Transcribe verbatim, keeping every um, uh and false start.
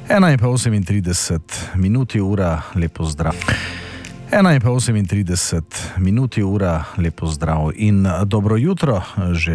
Ena je pa osemintrideset minuti ura, lepo zdrav. Ena je pa osemintrideset minuti ura, lepo zdrav in dobro jutro že.